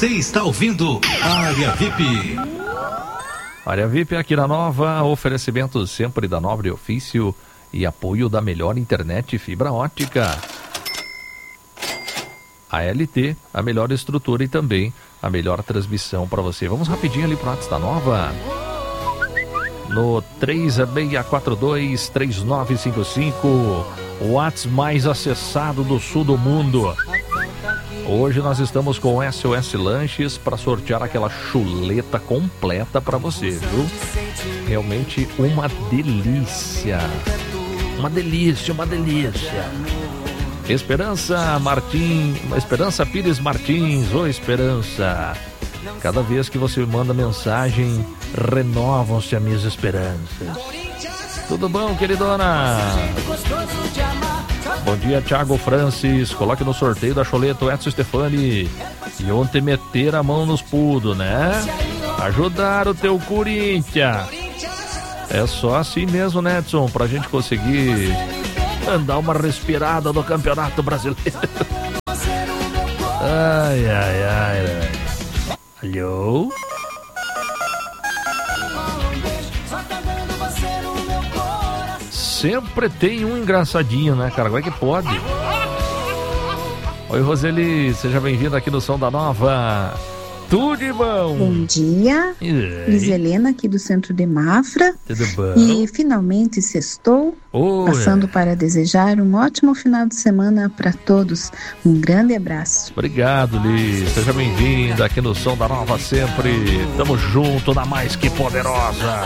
Você está ouvindo Área VIP. Área VIP aqui na Nova, oferecimento sempre da Nobre Ofício e apoio da melhor internet fibra ótica. A LT, a melhor estrutura e também a melhor transmissão para você. Vamos rapidinho ali pro WhatsApp da Nova. No 3642-3955, o WhatsApp mais acessado do sul do mundo. Hoje nós estamos com o SOS Lanches para sortear aquela chuleta completa para você, viu? Realmente uma delícia. Uma delícia, uma delícia. Esperança Pires Martins, ô Esperança. Cada vez que você manda mensagem, renovam-se as minhas esperanças. Tudo bom, queridona? Bom dia, Thiago Francis. Coloque no sorteio da choleta o Edson Stefani. E ontem meter a mão nos pudos, né? Ajudar o teu Corinthians. É só assim mesmo, né, Edson? Pra gente conseguir dar uma respirada no Campeonato Brasileiro. Ai, ai, ai. Alô? Sempre tem um engraçadinho, né, cara? Como é que pode? Oi, Roseli, seja bem-vinda aqui no Som da Nova. Tudo de bom? Bom dia, Liz Helena aqui do centro de Mafra. Tudo bom? E finalmente sextou, passando para desejar um ótimo final de semana para todos. Um grande abraço. Obrigado, Liz, seja bem-vinda aqui no Som da Nova sempre. Tamo junto na mais que poderosa.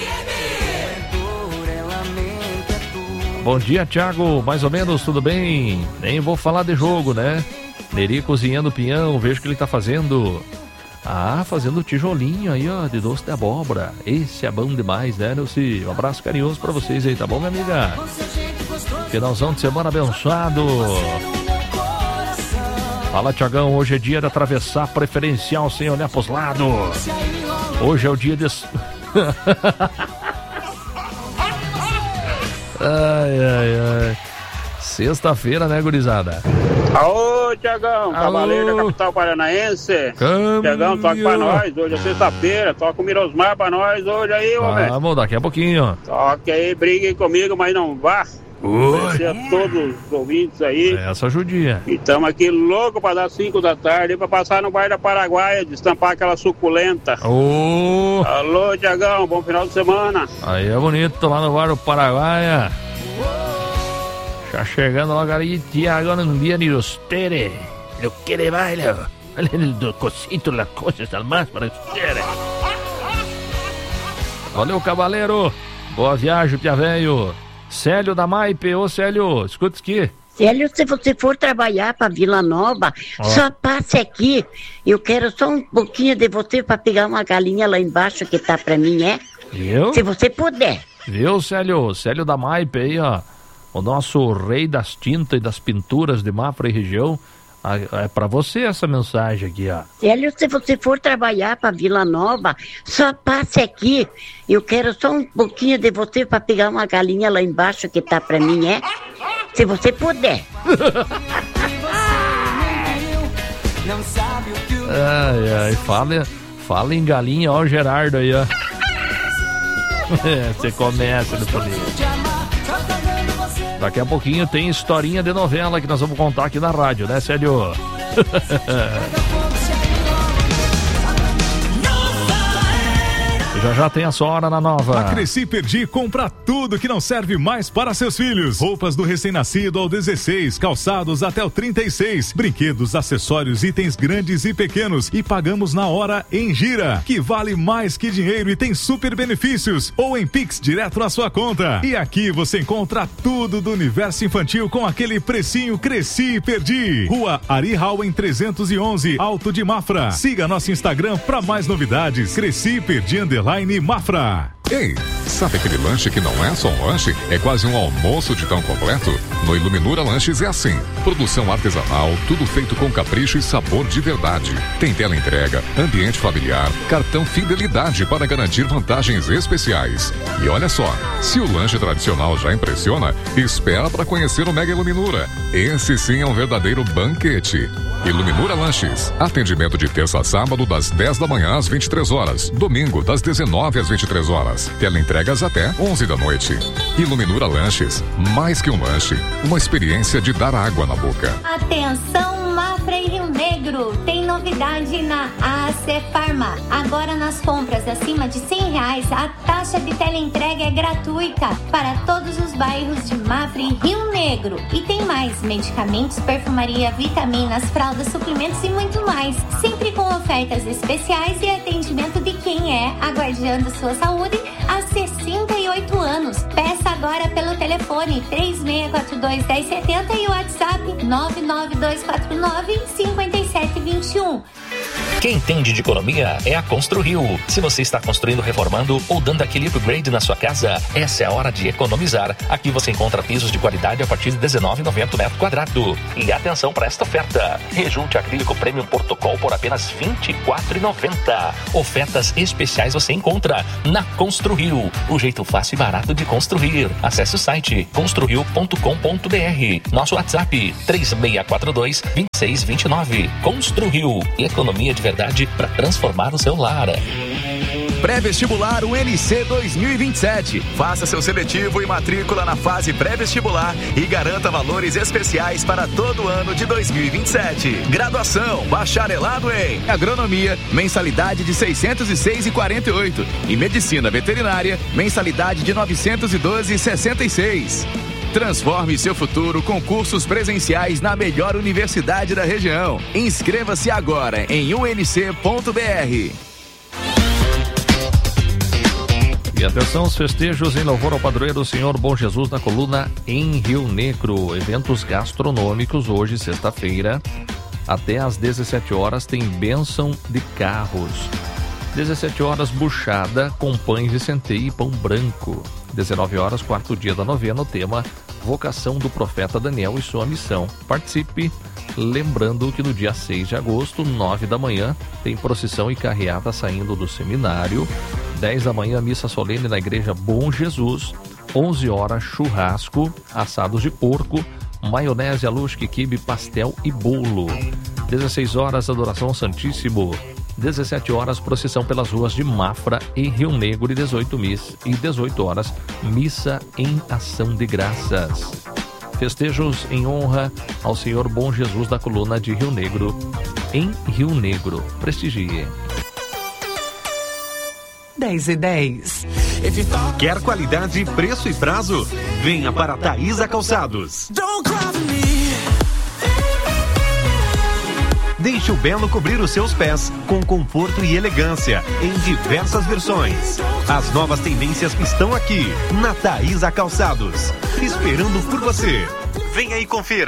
Bom dia, Thiago, mais ou menos, tudo bem? Nem vou falar de jogo, né? Neri cozinhando pinhão, vejo o que ele tá fazendo. Ah, fazendo tijolinho aí, ó, de doce de abóbora. Esse é bom demais, né, Nelci? Um abraço carinhoso pra vocês aí, tá bom, minha amiga? Finalzão de semana abençoado. Fala, Thiagão, hoje é dia de atravessar preferencial sem olhar pros lados. Hoje é o dia de... Ai, ai, ai. Sexta-feira, né, gurizada? Alô, Thiagão, cavaleiro da capital paranaense. Thiagão, toca pra nós. Hoje é sexta-feira, toca o Mirosmar pra nós hoje aí, homem. Vamos, daqui a pouquinho. Toque aí, briguem comigo, mas não vá. Agradecer a todos os ouvintes aí. Essa judia. E estamos aqui louco pra dar 5 da tarde pra passar no bairro da Paraguaia, destampar aquela suculenta. Alô, Thiagão, bom final de semana. Aí é bonito, lá no bairro Paraguaia. Já chegando logo ali, Thiago, no dia de ustedes. Lo quiere bailar. El cosito, las cosas al más para ustedes. Valeu, cavaleiro. Boa viagem, Pia Velho. Célio da Maipe, ô Célio, escuta isso aqui. Célio, se você for trabalhar para Vila Nova, só passe aqui. Eu quero só um pouquinho de você para pegar uma galinha lá embaixo que tá para mim, é? Viu? Se você puder. Viu, Célio? Célio da Maipe aí, ó. O nosso rei das tintas e das pinturas de Mafra e região. É pra você essa mensagem aqui, ó. Célio, se você for trabalhar para Vila Nova, só passe aqui. Eu quero só um pouquinho de você para pegar uma galinha lá embaixo que tá para mim, é? Se você puder. Ai, ai, fala em galinha, ó o Gerardo aí, ó. Você começa no poder. Daqui a pouquinho tem historinha de novela que nós vamos contar aqui na rádio, né, Célio? Já tem a sua hora na Nova. A Cresci Perdi compra tudo que não serve mais para seus filhos. Roupas do recém-nascido ao 16, calçados até o 36, brinquedos, acessórios, itens grandes e pequenos e pagamos na hora em gira, que vale mais que dinheiro e tem super benefícios, ou em Pix direto na sua conta. E aqui você encontra tudo do universo infantil com aquele precinho Cresci Perdi. Rua Ari Hauen 311, Alto de Mafra. Siga nosso Instagram para mais novidades. Cresci Perdi _ Mafra. Ei, sabe aquele lanche que não é só um lanche? É quase um almoço de tão completo? No Iluminura Lanches é assim. Produção artesanal, tudo feito com capricho e sabor de verdade. Tem tela entrega, ambiente familiar, cartão fidelidade para garantir vantagens especiais. E olha só, se o lanche tradicional já impressiona, espera para conhecer o Mega Iluminura. Esse sim é um verdadeiro banquete. Iluminura Lanches. Atendimento de terça a sábado das 10 da manhã às 23 horas. Domingo das 19 às 23 horas. Teleentregas até 11 da noite. Iluminura Lanches. Mais que um lanche, uma experiência de dar água na boca. Atenção, Mafra e Rio Negro. Tem novidade na AC Farma. Agora nas compras acima de R$100, a taxa de teleentrega é gratuita para todos os bairros de Mafra e Rio Negro. E tem mais medicamentos, perfumaria, vitaminas, fraldas, suplementos e muito mais. Sempre com ofertas especiais e atendimento de quem é aguardando sua saúde há 68 anos. Peça agora pelo telefone 3642-1070 e o WhatsApp 99249-5721. Quem entende de economia é a ConstruRio. Se você está construindo, reformando ou dando aquele upgrade na sua casa, essa é a hora de economizar. Aqui você encontra pisos de qualidade a partir de R$19,90 metro quadrado. E atenção para esta oferta. Rejunte acrílico Premium Portocol por apenas R$24,90. Ofertas especiais você encontra na ConstruRio. O jeito fácil e barato de construir. Acesse o site construrio.com.br. Nosso WhatsApp 3642-2629. ConstruRio. Economia de verdade para transformar o seu lar. Pré-vestibular UNC 2027. Faça seu seletivo e matrícula na fase pré-vestibular e garanta valores especiais para todo o ano de 2027. Graduação, bacharelado em agronomia, mensalidade de R$606,48 e medicina veterinária, mensalidade de R$912,66. Transforme seu futuro com cursos presenciais na melhor universidade da região. Inscreva-se agora em unc.br. E atenção, os festejos em louvor ao padroeiro Senhor Bom Jesus na coluna em Rio Negro. Eventos gastronômicos hoje, sexta-feira, até às 17 horas tem bênção de carros. 17 horas, buchada com pães de centeio e pão branco. 19 horas, quarto dia da novena, o tema Vocação do Profeta Daniel e sua missão. Participe, lembrando que no dia 6 de agosto, 9 da manhã, tem procissão e carreata saindo do seminário. 10 da manhã, missa solene na igreja Bom Jesus. 11 horas, churrasco, assados de porco, maionese, alusque, quibe, pastel e bolo. 16 horas, adoração ao Santíssimo. 17 horas, procissão pelas ruas de Mafra e Rio Negro e 18 horas, missa em ação de graças. Festejos em honra ao Senhor Bom Jesus da coluna de Rio Negro, em Rio Negro. Prestigie. 10:10. Quer qualidade, preço e prazo? Venha para Taísa Calçados. Deixe o Belo cobrir os seus pés com conforto e elegância em diversas versões. As novas tendências estão aqui na Taísa Calçados, esperando por você. Venha e confira.